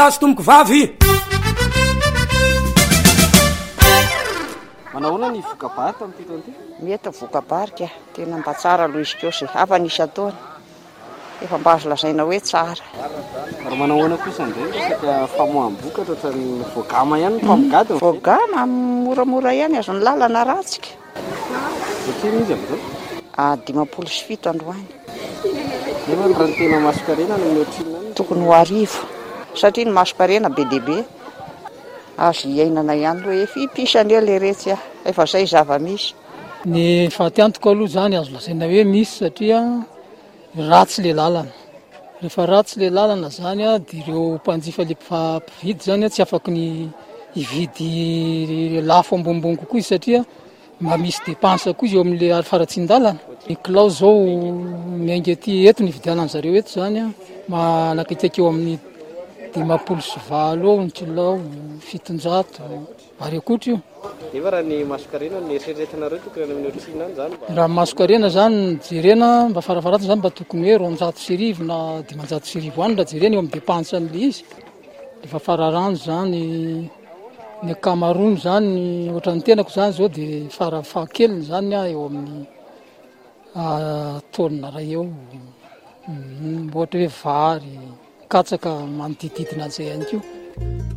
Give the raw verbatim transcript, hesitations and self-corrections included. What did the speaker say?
azy tomboko vavy. Manahoana ny vokabary tamin'ity taona ity? Mety vokabary ka tena mba tsara aloha izy koa izay hafa nisy ataony efa mba azo lazaina hoe tsara. Ary manahoana kosa indray resaka famoaham-bokatra ohatran'ny voagama ihany ny mpamogady? Voagama moramora ihany azo ny lalana ratsika. Satria izy amin'izao? Ah, dimampolo sy fito androany. Nefa ny raha ny tena masokarena no mihoatrinina any? Tokony ho arivo satria ny masokarena be dia be azo iainana ihany hoe fipisany eo ilay retsy ah, efa izay zava-misy. Ny fahateantoko aloha zany azo lazaina hoe misy satria ratsy ilay lalana. Rehefa ratsy ilay lalana zany a dia ireo mpanjifa ilay mpividy zany a tsy afaka ny hividy lafo ambonimbony kokoa izy satria mba misy dépense koa izy eo amin'ilay faratsin-dalana. Ny kilao zao miainga aty eto ny vidianany zareo eto zany a manakaiky eo amin'ny dimampolo sy valo eo ny kilao, fitonjato ary akoatra io. Nefa raha ny masokarena ny eritreretinareo tokony any amin'ny otrina any zany? Raha masokarena zany ny jerena mba farafaratiny zany mba tokony hoe roanjato sy arivo na dimanjato sy arivo any raha jerena eo amin'ny dépense an'ilay izy. Efa fararano zany ny ankamaroany zany ohatran'ny tenako zany zao dia farafahakeliny zany a eo amin'ny taonina iray eo, ohatra hoe vary, katsaka manodididina an'izay ihany koa.